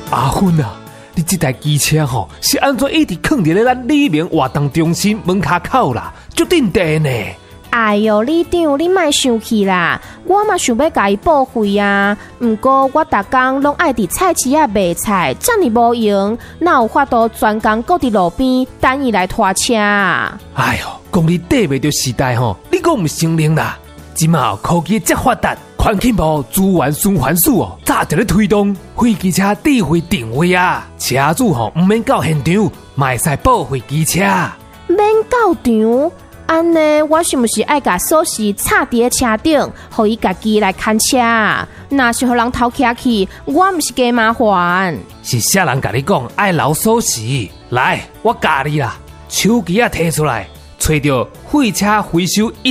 阿芬啊，你这台机车吼是安怎一直放伫咧咱里面活动中心门卡口啦，足定地呢？ 哎哟，李长，你莫生气啦，我嘛想要甲伊报废啊。毋过我逐工拢爱伫菜市仔卖菜，遮尔无用，哪有法度专工搁伫路边等伊来拖车啊？ 哎哟，讲你缀袂着时代吼，你讲毋承认啦？即马科技遮发达，环境部资源循环署哦，早就咧推动废机车智慧定位啊，车主吼毋免到现场，嘛会使报废机车。 免到场？安尼，我是毋是爱甲锁匙插伫咧车顶，互伊家己来看车？若是互人偷徛去，我毋是加麻烦。 是啥人甲你讲爱留锁匙？来，我教你啦，手机啊摕出来，找着废车回收